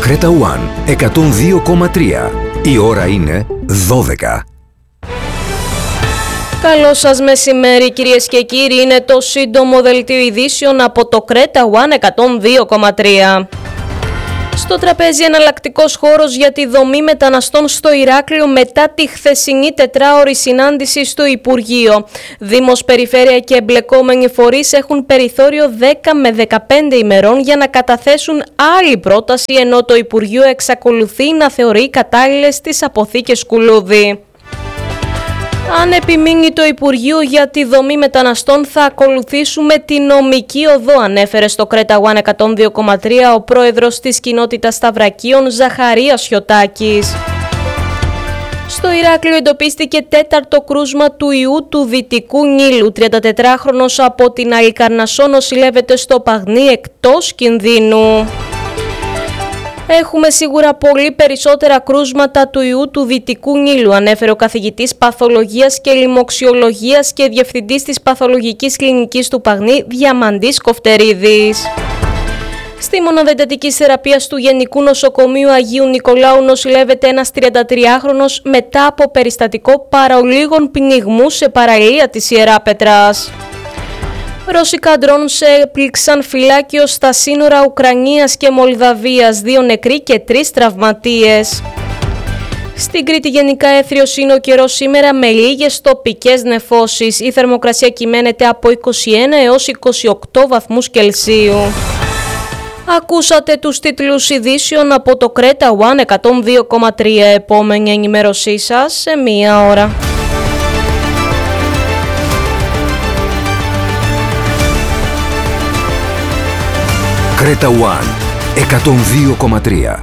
Creta One 102,3. Η ώρα είναι 12. Καλό σας μεσημέρι κυρίες και κύριοι, είναι το σύντομο δελτίο ειδήσεων από το Creta One 102,3. Στο τραπέζι εναλλακτικός χώρος για τη δομή μεταναστών στο Ηράκλειο μετά τη χθεσινή τετράωρη συνάντηση στο Υπουργείο. Δήμος, Περιφέρεια και εμπλεκόμενοι φορείς έχουν περιθώριο 10 με 15 ημερών για να καταθέσουν άλλη πρόταση, ενώ το Υπουργείο εξακολουθεί να θεωρεί κατάλληλες τις αποθήκες Κουλούδη. Αν επιμείνει το Υπουργείο για τη δομή μεταναστών, θα ακολουθήσουμε τη νομική οδό, ανέφερε στο Creta One 102,3 ο πρόεδρος της κοινότητας Σταυρακίων, Ζαχαρίας Χιωτάκης. Στο Ηράκλειο εντοπίστηκε τέταρτο κρούσμα του ιού του Δυτικού Νείλου. 34χρονος από την Αλικαρνασσό νοσηλεύεται στο Παγνί εκτός κινδύνου. Έχουμε σίγουρα πολύ περισσότερα κρούσματα του ιού του Δυτικού Νείλου, ανέφερε ο καθηγητής Παθολογίας και Λοιμοξιολογίας και διευθυντής της Παθολογικής Κλινικής του Παγνί, Διαμαντής Κοφτερίδης. Στη μονάδα εντατικής θεραπείας του Γενικού Νοσοκομείου Αγίου Νικολάου νοσηλεύεται ένας 33χρονος μετά από περιστατικό παρολίγων πνιγμού σε παραλία της Ιεράπετρας. Ρώσικα ντρόν έπληξαν φυλάκιο στα σύνορα Ουκρανίας και Μολδαβίας, 2 νεκροί και 3 τραυματίες. Στην Κρήτη γενικά έθριος είναι ο καιρός σήμερα με λίγες τοπικές νεφώσεις. Η θερμοκρασία κυμαίνεται από 21 έως 28 βαθμούς Κελσίου. Ακούσατε τους τίτλους ειδήσεων από το Creta One 102,3. Επόμενη ενημέρωσή σας σε μία ώρα. Creta One 102,3.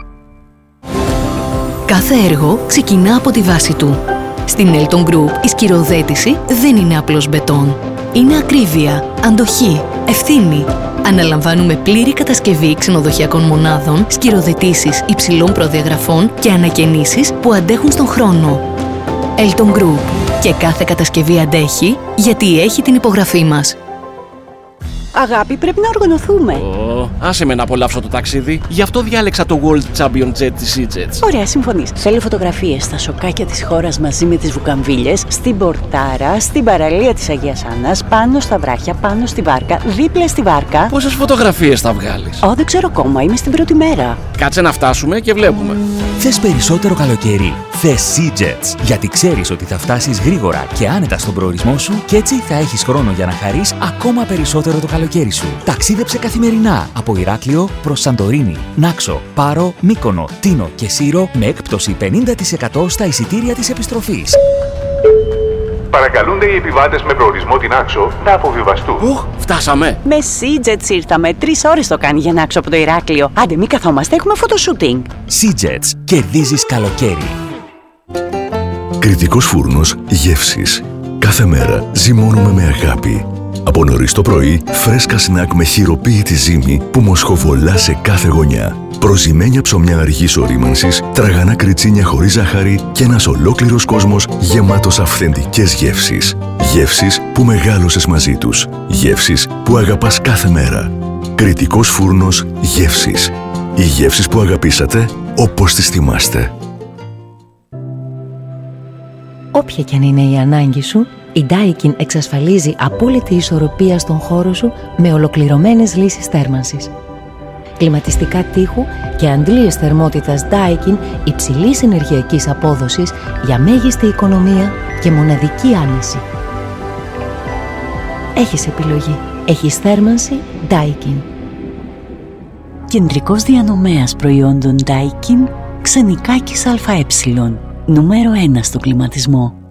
Κάθε έργο ξεκινά από τη βάση του. Στην Elton Group η σκυροθέτηση δεν είναι απλώς μπετόν. Είναι ακρίβεια, αντοχή, ευθύνη. Αναλαμβάνουμε πλήρη κατασκευή ξενοδοχειακών μονάδων, σκυροθετήσεις υψηλών προδιαγραφών και ανακαινήσεις που αντέχουν στον χρόνο. Elton Group. Και κάθε κατασκευή αντέχει γιατί έχει την υπογραφή μας. Αγάπη, πρέπει να οργανωθούμε. Άσε με να απολαύσω το ταξίδι. Γι' αυτό διάλεξα το World Champion Jet της EasyJet. Ωραία, συμφωνείς. Θέλω φωτογραφίες στα σοκάκια της χώρας μαζί με τις βουκαμβίλες, στην Πορτάρα, στην παραλία της Αγίας Άννας, πάνω στα βράχια, πάνω στη βάρκα, δίπλα στη βάρκα. Πόσες φωτογραφίες θα βγάλεις? Δεν ξέρω ακόμα, είμαι στην πρώτη μέρα. Κάτσε να φτάσουμε και βλέπουμε. Θες περισσότερο καλοκαίρι? Θες EasyJet. Γιατί ξέρεις ότι θα φτάσεις γρήγορα και άνετα στον προορισμό σου και έτσι θα έχεις χρόνο για να χαρείς ακόμα περισσότερο το καλοκαίρι σου. Ταξίδεψε καθημερινά από Ηράκλειο προς Σαντορίνη, Νάξο, Πάρο, Μύκονο, Τίνο και Σύρο με έκπτωση 50% στα εισιτήρια της επιστροφής. Παρακαλούνται οι επιβάτες με προορισμό την Άξο να αποβιβαστούν. Φτάσαμε. Με EasyJet ήρθαμε. 3 ώρες το κάνει για να Άξο από το Ηράκλειο. Άντε, μην καθόμαστε, έχουμε φωτοσούτινγκ. EasyJet. Κερδίζεις καλοκαίρι. Κρητικός φούρνος γεύσης. Κάθε μέρα ζυμώνουμε με αγάπη. Από νωρίς το πρωί, φρέσκα σνακ με χειροποίητη ζύμη που μοσχοβολά σε κάθε γωνιά. Προζυμένια ψωμιά αργής ορίμανσης, τραγανά κριτσίνια χωρίς ζάχαρη και ένας ολόκληρος κόσμος γεμάτος αυθεντικές γεύσεις. Γεύσεις που μεγάλωσες μαζί τους. Γεύσεις που αγαπάς κάθε μέρα. Κρητικός φούρνος γεύσης. Οι γεύσεις που αγαπήσατε όπως τις θυμάστε. Όποια και αν είναι η ανάγκη σου, η Daikin εξασφαλίζει απόλυτη ισορροπία στον χώρο σου με ολοκληρωμένες λύσεις θέρμανσης. Κλιματιστικά τείχου και αντλίες θερμότητας Daikin υψηλής ενεργειακής απόδοσης για μέγιστη οικονομία και μοναδική άνεση. Έχεις επιλογή. Έχεις θέρμανση Daikin. Κεντρικός διανομέας προϊόντων Daikin, Ξενικάκης ΑΕ. Νούμερο 1 στο κλιματισμό.